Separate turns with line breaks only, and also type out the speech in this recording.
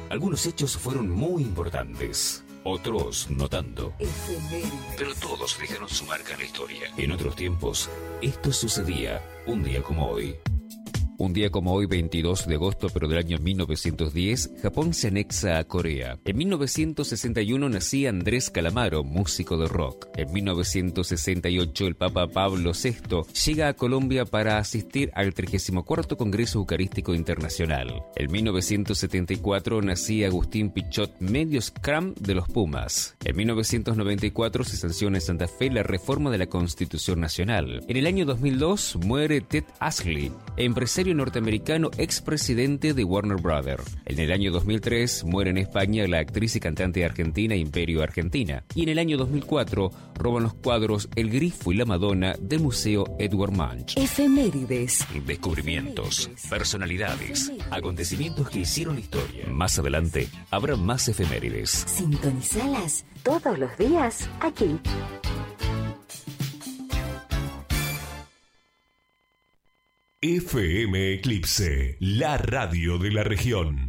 Algunos hechos fueron muy importantes, otros no tanto. Pero todos dejaron su marca en la historia. En otros tiempos, esto sucedía un día como hoy. Un día como hoy, 22 de agosto, pero del año 1910, Japón se anexa a Corea. En 1961 nacía Andrés Calamaro, músico de rock. En 1968, el Papa Pablo VI llega a Colombia para asistir al 34º Congreso Eucarístico Internacional. En 1974 nacía Agustín Pichot, medio scrum de los Pumas. En 1994 se sanciona en Santa Fe la reforma de la Constitución Nacional. En el año 2002 muere Ted Ashley, empresario norteamericano, expresidente de Warner Brothers. En el año 2003 muere en España la actriz y cantante argentina Imperio Argentina. Y en el año 2004 roban los cuadros El Grifo y la Madonna del Museo Edvard Munch.
Efemérides.
Descubrimientos, personalidades, acontecimientos que hicieron historia. Más adelante habrá más efemérides.
Sintonizalas todos los días aquí.
FM Eclipse, la radio de la región.